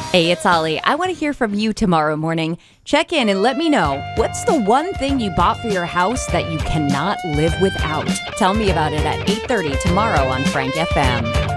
Hey, it's Holly. I want to hear from you tomorrow morning. Check in and let me know, what's the one thing you bought for your house that you cannot live without? Tell me about it at 8:30 tomorrow on Frank FM.